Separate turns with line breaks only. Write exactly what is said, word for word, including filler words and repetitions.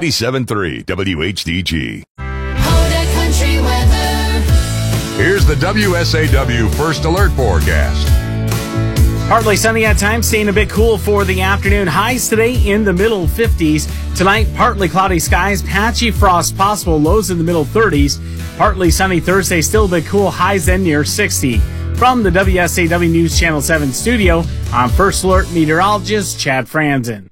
ninety-seven point three W H D G.
Hoda Country Weather.
Here's the W S A W First Alert forecast.
Partly sunny at times, staying a bit cool for the afternoon. Highs today in the middle fifties. Tonight, partly cloudy skies, patchy frost possible, lows in the middle thirties. Partly sunny Thursday, still a bit cool, highs then near sixty. From the W S A W News Channel seven studio, I'm First Alert meteorologist Chad Franzen.